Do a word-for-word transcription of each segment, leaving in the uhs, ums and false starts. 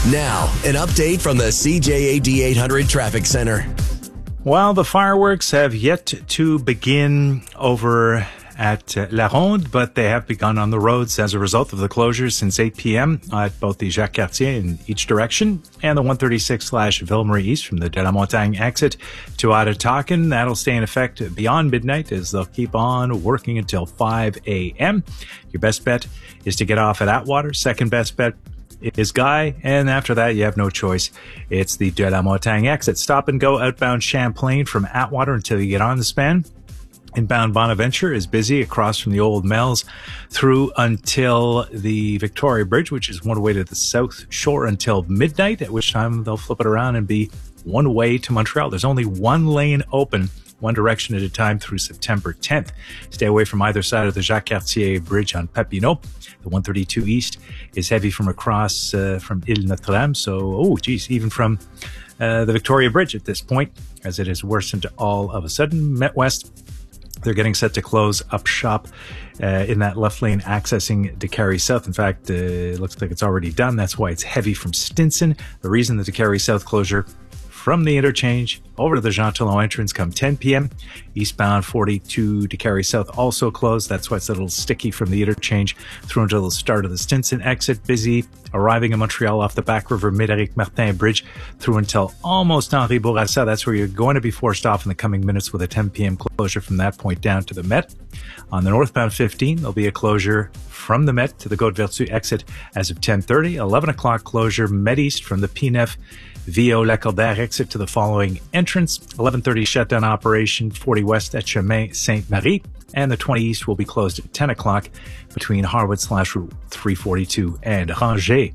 Now, an update from the C J A D eight hundred Traffic Center. Well, the fireworks have yet to begin over at uh, La Ronde, but they have begun on the roads as a result of the closures since eight p.m. at both the Jacques-Cartier in each direction and the one thirty-six slash Ville-Marie East from the De La Montagne exit to Ottawakin. That'll stay in effect beyond midnight as they'll keep on working until five a.m. Your best bet is to get off at Atwater. Second best bet is Guy, and after that you have no choice. It's the De La Montagne exit. Stop and go outbound Champlain from Atwater until you get on the span. Inbound Bonaventure is busy across from the Old Mills through until the Victoria Bridge, which is one way to the South Shore until midnight, at which time they'll flip it around and be one way to Montreal. There's only one lane open, one direction at a time through September tenth. Stay away from either side of the Jacques-Cartier Bridge on Papineau. The one thirty-two East is heavy from across uh, from Ile Notre-Dame. So, oh, geez, even from uh, the Victoria Bridge at this point, as it has worsened all of a sudden. Met West, they're getting set to close up shop uh, in that left lane accessing DeCarry South. In fact, uh, it looks like it's already done. That's why it's heavy from Stinson. The reason the DeCarry South closure from the interchange over to the Jean Talon entrance come ten p.m. Eastbound forty-two DeCarry South also closed. That's why it's a little sticky from the interchange through until the start of the Stinson exit. Busy arriving in Montreal off the Back River Médéric Martin Bridge through until almost Henri Bourassa. That's where you're going to be forced off in the coming minutes with a ten p.m. closure from that point down to the Met. On the northbound fifteen, there'll be a closure from the Met to the Côte-Vertu exit as of ten thirty. eleven o'clock closure Met East from the P N F Via Lacordaire exit to the following entrance. eleven thirty shutdown operation forty West at Chemin Sainte-Marie. And the twenty East will be closed at ten o'clock between Harwood slash Route three forty-two and Rangers.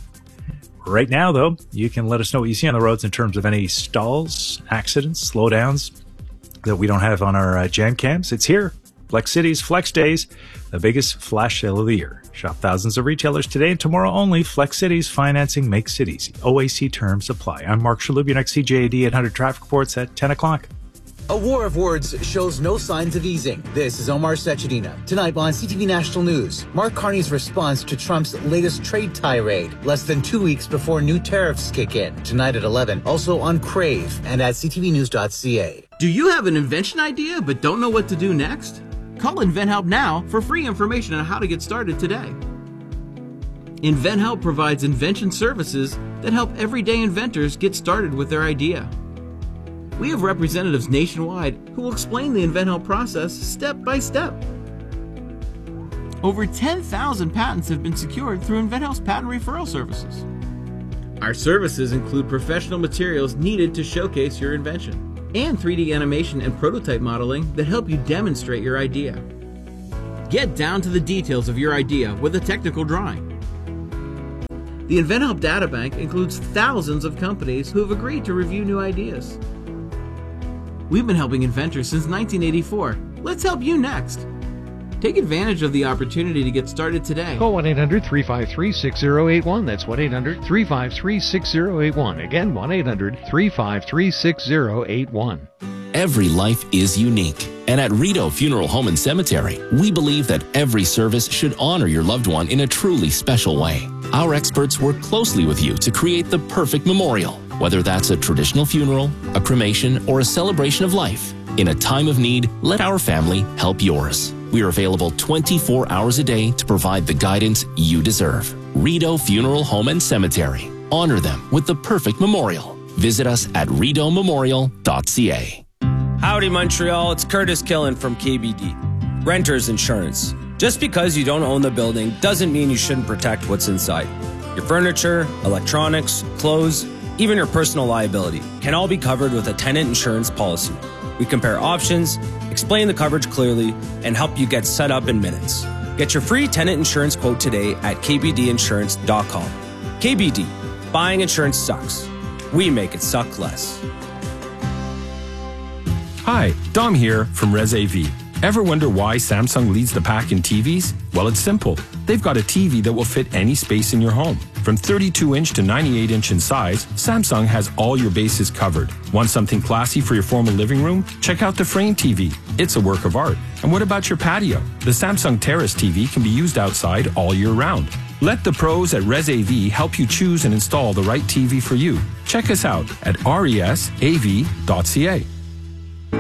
Right now, though, you can let us know what you see on the roads in terms of any stalls, accidents, slowdowns that we don't have on our uh, jam cams. It's here. Flex Cities, Flex Days, the biggest flash sale of the year. Shop thousands of retailers today and tomorrow only. Flex Cities, financing makes it easy. O A C terms apply. I'm Mark Shalhoub, your next C J A D eight hundred traffic reports at ten o'clock. A war of words shows no signs of easing. This is Omar Sechedina. Tonight on C T V National News, Mark Carney's response to Trump's latest trade tirade, less than two weeks before new tariffs kick in. Tonight at eleven, also on Crave and at c t v news dot c a. Do you have an invention idea but don't know what to do next? Call InventHelp now for free information on how to get started today. InventHelp provides invention services that help everyday inventors get started with their idea. We have representatives nationwide who will explain the InventHelp process step by step. Over ten thousand patents have been secured through InventHelp's patent referral services. Our services include professional materials needed to showcase your invention, and three D animation and prototype modeling that help you demonstrate your idea. Get down to the details of your idea with a technical drawing. The InventHelp Databank includes thousands of companies who have agreed to review new ideas. We've been helping inventors since nineteen eighty-four. Let's help you next. Take advantage of the opportunity to get started today. Call one eight hundred three five three six zero eight one. That's one eight hundred three five three six zero eight one. Again, one eight hundred three five three six zero eight one. Every life is unique. And at Rideau Funeral Home and Cemetery, we believe that every service should honor your loved one in a truly special way. Our experts work closely with you to create the perfect memorial, whether that's a traditional funeral, a cremation, or a celebration of life. In a time of need, let our family help yours. We are available twenty-four hours a day to provide the guidance you deserve. Rideau Funeral Home and Cemetery. Honor them with the perfect memorial. Visit us at rideau memorial dot c a. Howdy, Montreal. It's Curtis Killen from K B D. Renters Insurance. Just because you don't own the building doesn't mean you shouldn't protect what's inside. Your furniture, electronics, clothes, even your personal liability can all be covered with a tenant insurance policy. We compare options, explain the coverage clearly, and help you get set up in minutes. Get your free tenant insurance quote today at k b d insurance dot com. K B D. Buying insurance sucks. We make it suck less. Hi, Dom here from Res A V. Ever wonder why Samsung leads the pack in T Vs? Well, it's simple. They've got a T V that will fit any space in your home. From thirty-two inch to ninety-eight inch in size, Samsung has all your bases covered. Want something classy for your formal living room? Check out the Frame T V. It's a work of art. And what about your patio? The Samsung Terrace T V can be used outside all year round. Let the pros at ResAV help you choose and install the right T V for you. Check us out at resav dot c a.